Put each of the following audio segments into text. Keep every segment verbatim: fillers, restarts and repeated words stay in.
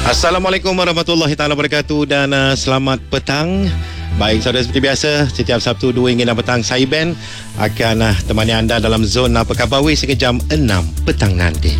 Assalamualaikum warahmatullahi taala wabarakatuh dan uh, selamat petang. Baik saudara, seperti biasa setiap Sabtu dua hingga enam petang saya Ben akan uh, temani anda dalam zon Apa Khabar Wis hingga jam enam petang nanti.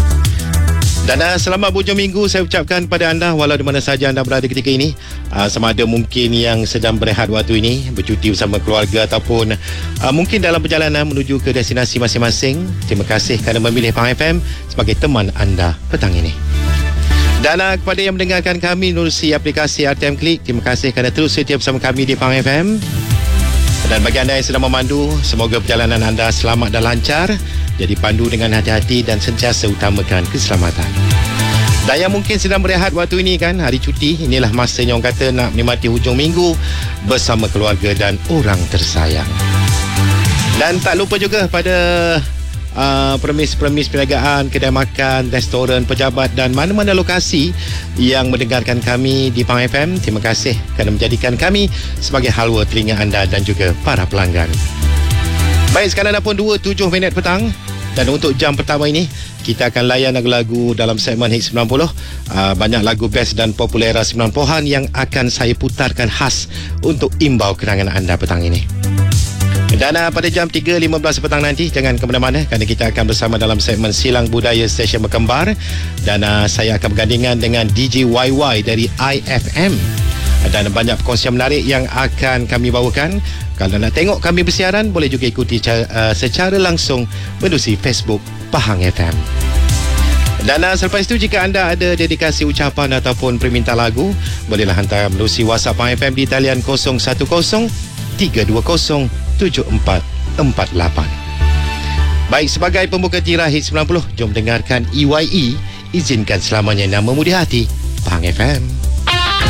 Dan uh, selamat berhujung minggu saya ucapkan pada anda walau di mana saja anda berada ketika ini. Uh, sama ada mungkin yang sedang berehat waktu ini, bercuti bersama keluarga ataupun uh, mungkin dalam perjalanan menuju ke destinasi masing-masing. Terima kasih kerana memilih Pahang F M sebagai teman anda petang ini. Dan uh, kepada yang mendengarkan kami melalui aplikasi R T M Klik, terima kasih kerana terus setia bersama kami di Pahang F M. Dan bagi anda yang sedang memandu, semoga perjalanan anda selamat dan lancar. Jadi pandu dengan hati-hati dan sentiasa utamakan keselamatan. Dan yang mungkin sedang berehat waktu ini kan, hari cuti, inilah masanya orang kata nak menikmati hujung minggu bersama keluarga dan orang tersayang. Dan tak lupa juga pada Uh, premis-premis perniagaan, kedai makan, restoran, pejabat dan mana-mana lokasi yang mendengarkan kami di Pahang F M. Terima kasih kerana menjadikan kami sebagai halwa telinga anda dan juga para pelanggan. Baik, sekarang dah pun dua puluh tujuh minit petang. Dan untuk jam pertama ini, kita akan layan lagu-lagu dalam segmen Hit sembilan puluh. Uh, banyak lagu best dan popular sembilan puluhan yang akan saya putarkan khas untuk imbau kenangan anda petang ini. Dan uh, pada jam tiga lima belas petang nanti, jangan ke mana-mana kerana kita akan bersama dalam segmen Silang Budaya Stesen Berkembar. Dan uh, saya akan bergandingan dengan D J Y Y dari I F M. Dan banyak perkongsian menarik yang akan kami bawakan. Kalau nak tengok kami bersiaran, boleh juga ikuti cara, uh, secara langsung melalui Facebook Pahang F M. Dan uh, selepas itu, jika anda ada dedikasi ucapan ataupun permintaan lagu, bolehlah hantar melalui WhatsApp Pahang F M di talian kosong satu kosong tiga dua kosong tujuh empat empat lapan. Baik, sebagai pembuka tirah Hit sembilan puluh, jom dengarkan E Y E, Izinkan Selamanya Nama Mudi Hati, Pahang F M.